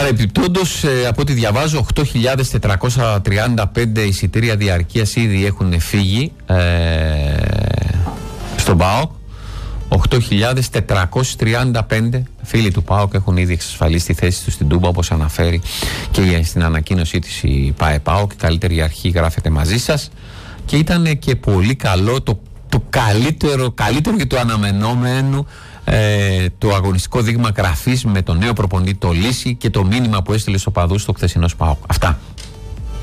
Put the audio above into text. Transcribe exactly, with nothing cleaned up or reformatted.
Παρεπιπτόντως, ε, από ό,τι διαβάζω, οκτώ χιλιάδες τετρακόσια τριάντα πέντε εισιτήρια διαρκείας ήδη έχουν φύγει ε, στον ΠΑΟΚ. οκτώ χιλιάδες τετρακόσια τριάντα πέντε φίλοι του ΠΑΟΚ έχουν ήδη εξασφαλίσει τη θέση του στην Τούμπα, όπως αναφέρει και στην ανακοίνωσή της η ΠΑΕ ΠΑΟΚ. Η καλύτερη αρχή γράφεται μαζί σας. Και ήταν και πολύ καλό, το, το καλύτερο, καλύτερο και το αναμενόμενο ε, το αγωνιστικό δείγμα γραφής με τον νέο προπονητή το Λύση και το μήνυμα που έστειλε στους οπαδούς στο χθεσινό ΠΑΟΚ. Αυτά.